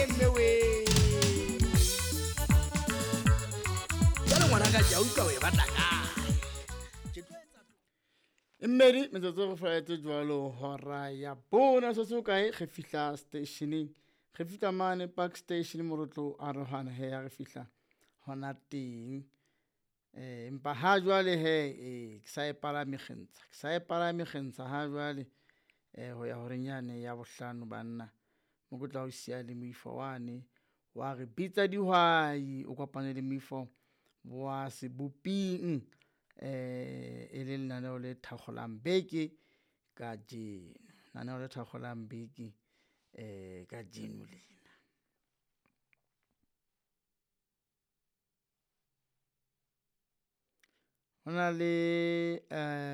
mewe jalo ngwana ka ja utlwa we batla Mmedi metsotso go flaetse jwalo hora ya bona se se kae ge fihla stationing ge fihla mane park station morotlo a rohana he ya ge fihla hona teng empa ha jwale he ke sa e palame kgentsha ha jwale ho ya hore nyane ya bohlano banna mo go tla o sia le moifo wane wa re bitsa dihwai o kopane le moifo wa se boping e le lenaneo le thakgolang beke ka jeno lenaneo le thakgolang beke ka jeno lena hona le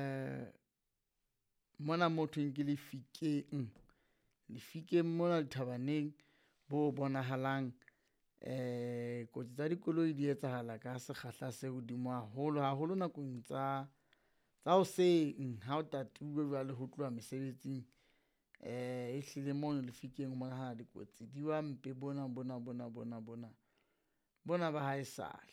mona motho ke lefikeng mona dithabaneng bo bonahalang kotsi tsa dikoloi di etsahala ka sekgahla se hodimo haholo nakong tsa hoseng ha o tatuwe jwale ho tloha mesebetsing e hlile mono lefikeng mona ha dikotsi di wa mpe bona ba haesale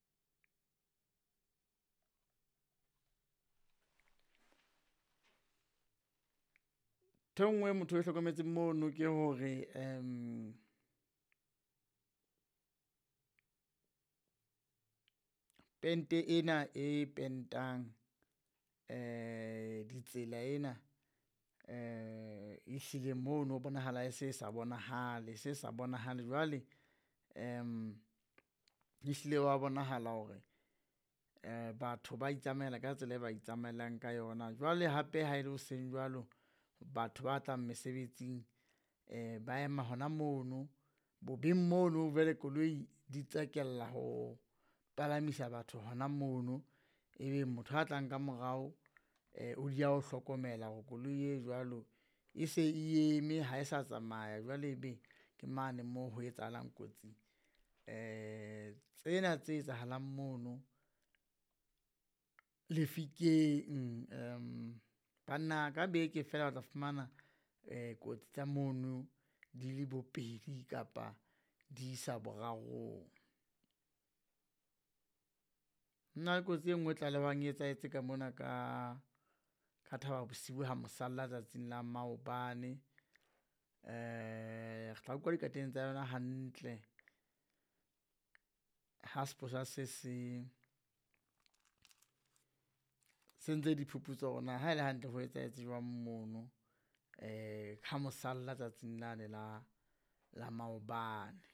thongwe motho o hlokometse mono ke hore pente ena e pentang ditsela ena e hlile mono o bonahala e se sa bonahale jwale e hlile wa bonahala hore batho ba itsamaela ka tsela e ba itsamaelang ka yona jwale hape ha ile ho seng jwalo batho ba tlang mesebetsing ba ema hona mono bobeng mono vele koloi di tsakella ho palamisa batho hona mono ebe motho a tlang ka morao o dia ho hlokomela go koloi e jwalo e se e eme ha e sa tsamaya jwale ebe ke mane mo ho etsahalang kotsi tsena tse etsahalang mono lefikeng banna ka beke fela o tla fumana kotsi tsa mono di le bopedi kapa di sa boraro nna kotsi e nngwe tla lebang etsahetse ka mona ka Thaba bosibu ha mosalla tsatsing la maobane re tla utlwa dikateng tsa yona hantle ha seposa se ntse diphuputso rona ha ile hantle ho etsahetse jwang mono ka mosalla tsatsing lane la maobane